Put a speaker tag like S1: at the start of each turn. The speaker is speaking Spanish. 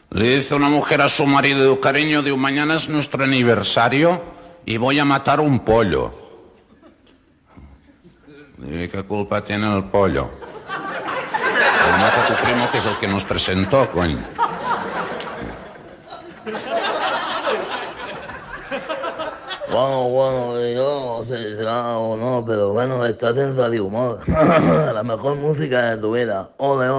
S1: Le dice una mujer a su marido: cariño, digo, mañana es nuestro aniversario y voy a matar un pollo. ¿Y qué culpa tiene el pollo? Lo mata tu primo, que es el que nos presentó, coño.
S2: Bueno, yo no sé si será o no, pero bueno, estás en Radio Humor. La mejor música de tu vida. Ole, ole.